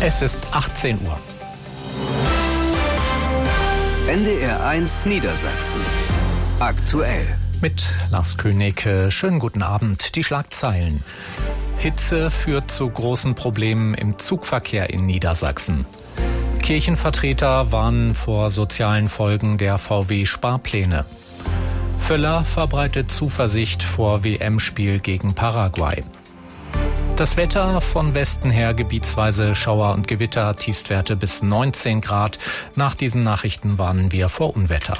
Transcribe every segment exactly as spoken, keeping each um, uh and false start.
Es ist achtzehn Uhr. N D R eins Niedersachsen. Aktuell. Mit Lars König. Schönen guten Abend. Die Schlagzeilen. Hitze führt zu großen Problemen im Zugverkehr in Niedersachsen. Kirchenvertreter warnen vor sozialen Folgen der V W-Sparpläne. Völler verbreitet Zuversicht vor W M-Spiel gegen Paraguay. Das Wetter von Westen her gebietsweise Schauer und Gewitter, Tiefstwerte bis neunzehn Grad. Nach diesen Nachrichten warnen wir vor Unwetter.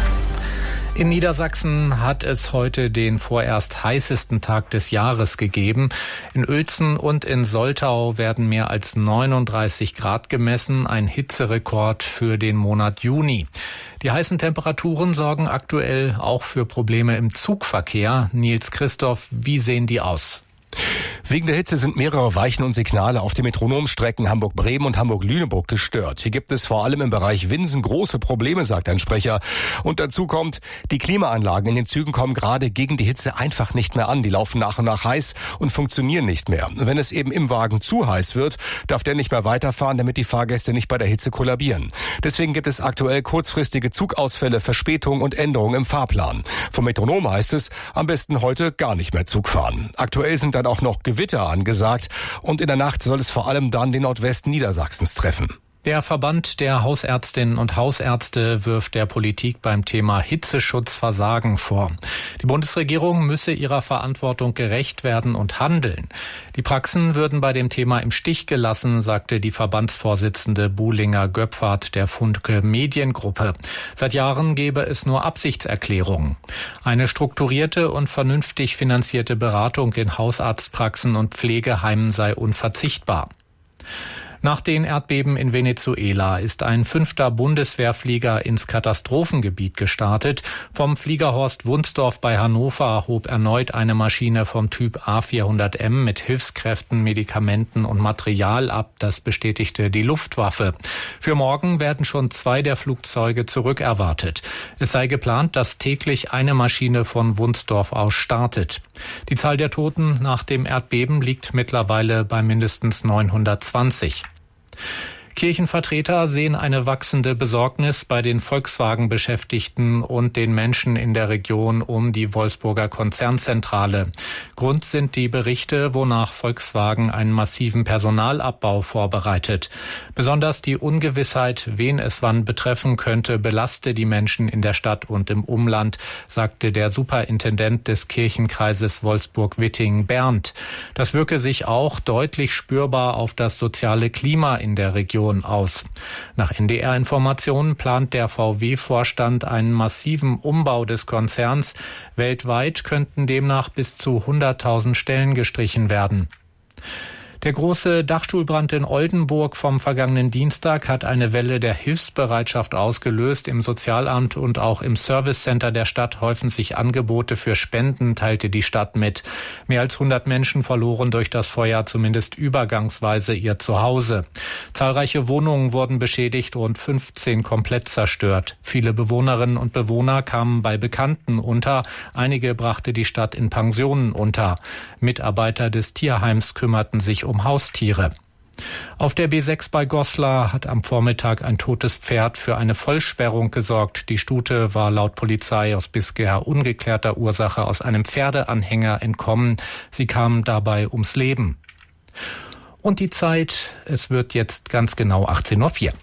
In Niedersachsen hat es heute den vorerst heißesten Tag des Jahres gegeben. In Uelzen und in Soltau werden mehr als neununddreißig Grad gemessen, ein Hitzerekord für den Monat Juni. Die heißen Temperaturen sorgen aktuell auch für Probleme im Zugverkehr. Nils Christoph, wie sehen die aus? Wegen der Hitze sind mehrere Weichen und Signale auf den Metronomstrecken Hamburg-Bremen und Hamburg-Lüneburg gestört. Hier gibt es vor allem im Bereich Winsen große Probleme, sagt ein Sprecher. Und dazu kommt, die Klimaanlagen in den Zügen kommen gerade gegen die Hitze einfach nicht mehr an. Die laufen nach und nach heiß und funktionieren nicht mehr. Wenn es eben im Wagen zu heiß wird, darf der nicht mehr weiterfahren, damit die Fahrgäste nicht bei der Hitze kollabieren. Deswegen gibt es aktuell kurzfristige Zugausfälle, Verspätungen und Änderungen im Fahrplan. Vom Metronom heißt es, am besten heute gar nicht mehr Zug fahren. Aktuell sind dann auch noch Gewitter angesagt und in der Nacht soll es vor allem dann den Nordwesten Niedersachsens treffen. Der Verband der Hausärztinnen und Hausärzte wirft der Politik beim Thema Hitzeschutz Versagen vor. Die Bundesregierung müsse ihrer Verantwortung gerecht werden und handeln. Die Praxen würden bei dem Thema im Stich gelassen, sagte die Verbandsvorsitzende Buhlinger-Göpfert der Funke Mediengruppe. Seit Jahren gebe es nur Absichtserklärungen. Eine strukturierte und vernünftig finanzierte Beratung in Hausarztpraxen und Pflegeheimen sei unverzichtbar. Nach den Erdbeben in Venezuela ist ein fünfter Bundeswehrflieger ins Katastrophengebiet gestartet. Vom Fliegerhorst Wunsdorf bei Hannover hob erneut eine Maschine vom Typ A vierhundert M mit Hilfskräften, Medikamenten und Material ab. Das bestätigte die Luftwaffe. Für morgen werden schon zwei der Flugzeuge zurückerwartet. Es sei geplant, dass täglich eine Maschine von Wunsdorf aus startet. Die Zahl der Toten nach dem Erdbeben liegt mittlerweile bei mindestens neunhundertzwanzig. Kirchenvertreter sehen eine wachsende Besorgnis bei den Volkswagen-Beschäftigten und den Menschen in der Region um die Wolfsburger Konzernzentrale. Grund sind die Berichte, wonach Volkswagen einen massiven Personalabbau vorbereitet. Besonders die Ungewissheit, wen es wann betreffen könnte, belaste die Menschen in der Stadt und im Umland, sagte der Superintendent des Kirchenkreises Wolfsburg-Witting, Bernd. Das wirke sich auch deutlich spürbar auf das soziale Klima in der Region aus. Nach N D R-Informationen plant der V W-Vorstand einen massiven Umbau des Konzerns. Weltweit könnten demnach bis zu hunderttausend Stellen gestrichen werden. Der große Dachstuhlbrand in Oldenburg vom vergangenen Dienstag hat eine Welle der Hilfsbereitschaft ausgelöst. Im Sozialamt und auch im Servicecenter der Stadt häufen sich Angebote für Spenden, teilte die Stadt mit. Mehr als hundert Menschen verloren durch das Feuer zumindest übergangsweise ihr Zuhause. Zahlreiche Wohnungen wurden beschädigt, rund fünfzehn komplett zerstört. Viele Bewohnerinnen und Bewohner kamen bei Bekannten unter. Einige brachte die Stadt in Pensionen unter. Mitarbeiter des Tierheims kümmerten sich um um Haustiere. Auf der B sechs bei Goslar hat am Vormittag ein totes Pferd für eine Vollsperrung gesorgt. Die Stute war laut Polizei aus bisher ungeklärter Ursache aus einem Pferdeanhänger entkommen. Sie kam dabei ums Leben. Und die Zeit, es wird jetzt ganz genau achtzehn Uhr vier.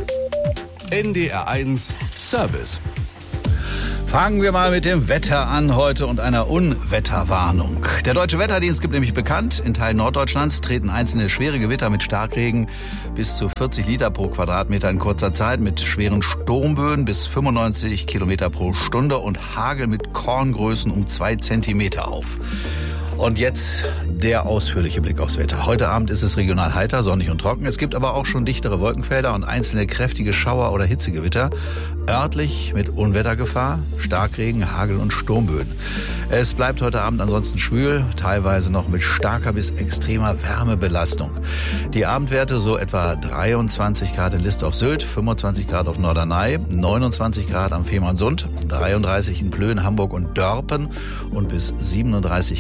N D R eins Service. Fangen wir mal mit dem Wetter an heute und einer Unwetterwarnung. Der Deutsche Wetterdienst gibt nämlich bekannt, in Teilen Norddeutschlands treten einzelne schwere Gewitter mit Starkregen bis zu vierzig Liter pro Quadratmeter in kurzer Zeit, mit schweren Sturmböen bis fünfundneunzig Kilometer pro Stunde und Hagel mit Korngrößen um zwei Zentimeter auf. Und jetzt der ausführliche Blick aufs Wetter. Heute Abend ist es regional heiter, sonnig und trocken. Es gibt aber auch schon dichtere Wolkenfelder und einzelne kräftige Schauer- oder Hitzegewitter. Örtlich mit Unwettergefahr, Starkregen, Hagel und Sturmböen. Es bleibt heute Abend ansonsten schwül, teilweise noch mit starker bis extremer Wärmebelastung. Die Abendwerte so etwa dreiundzwanzig Grad in List auf Sylt, fünfundzwanzig Grad auf Norderney, neunundzwanzig Grad am Fehmarnsund, dreiunddreißig in Plön, Hamburg und Dörpen und bis siebenunddreißig Grad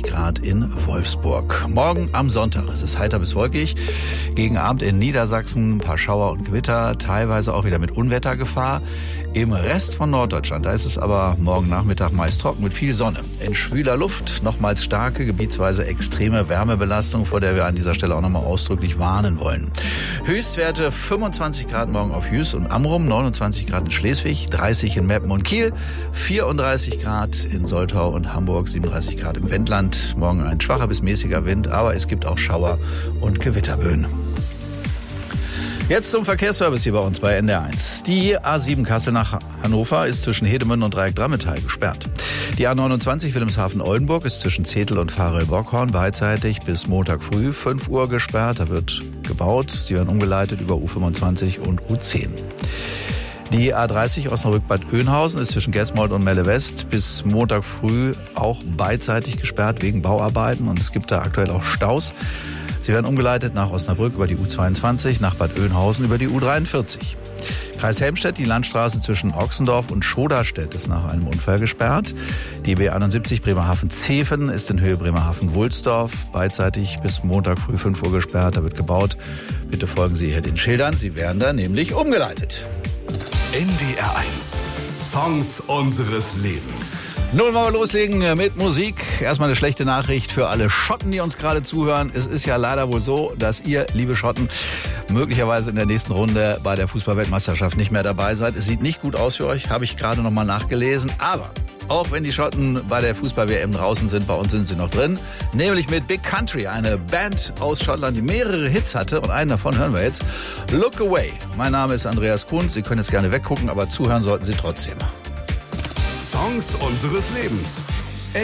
in Wolfsburg. Morgen am Sonntag. Es ist heiter bis wolkig. Gegen Abend in Niedersachsen ein paar Schauer und Gewitter, teilweise auch wieder mit Unwettergefahr. Im Rest von Norddeutschland, da ist es aber morgen Nachmittag meist trocken mit viel Sonne. In schwüler Luft nochmals starke, gebietsweise extreme Wärmebelastung, vor der wir an dieser Stelle auch nochmal ausdrücklich warnen wollen. Höchstwerte fünfundzwanzig Grad morgen auf Jüst und Amrum, neunundzwanzig Grad in Schleswig, dreißig in Meppen und Kiel, vierunddreißig Grad in Soltau und Hamburg, siebenunddreißig Grad im Wendland. Morgen ein schwacher bis mäßiger Wind, aber es gibt auch Schauer und Gewitterböen. Jetzt zum Verkehrsservice hier bei uns bei N D R eins. Die A sieben Kassel nach Hannover ist zwischen Hedemünde und Dreieck Drammetal gesperrt. Die A neunundzwanzig Wilhelmshaven-Oldenburg ist zwischen Zetel und Varel-Bockhorn beidseitig bis Montag früh fünf Uhr gesperrt. Da wird gebaut. Sie werden umgeleitet über U fünfundzwanzig und U zehn. Die A dreißig Osnabrück-Bad Oeynhausen ist zwischen Gesmold und Melle West bis Montag früh auch beidseitig gesperrt wegen Bauarbeiten und es gibt da aktuell auch Staus. Sie werden umgeleitet nach Osnabrück über die U zweiundzwanzig, nach Bad Oeynhausen über die U dreiundvierzig. Kreis Helmstedt, die Landstraße zwischen Ochsendorf und Schoderstedt ist nach einem Unfall gesperrt. Die B einundsiebzig Bremerhaven-Zeven ist in Höhe Bremerhaven-Wulsdorf beidseitig bis Montag früh fünf Uhr gesperrt. Da wird gebaut. Bitte folgen Sie hier den Schildern. Sie werden da nämlich umgeleitet. N D R eins. Songs unseres Lebens. Nun wollen wir loslegen mit Musik. Erstmal eine schlechte Nachricht für alle Schotten, die uns gerade zuhören. Es ist ja leider wohl so, dass ihr, liebe Schotten, möglicherweise in der nächsten Runde bei der Fußball-Weltmeisterschaft nicht mehr dabei seid. Es sieht nicht gut aus für euch, habe ich gerade nochmal nachgelesen. Aber auch wenn die Schotten bei der Fußball-W M draußen sind, bei uns sind sie noch drin. Nämlich mit Big Country, eine Band aus Schottland, die mehrere Hits hatte. Und einen davon hören wir jetzt. Look Away. Mein Name ist Andreas Kuhn. Sie können jetzt gerne weggucken, aber zuhören sollten Sie trotzdem. Songs unseres Lebens.